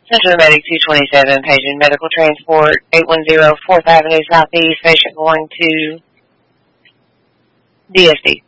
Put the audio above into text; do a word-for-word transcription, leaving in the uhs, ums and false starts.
Central Medic two twenty-seven, paging medical transport, eight one zero fourth Avenue Southeast, patient going to D S D.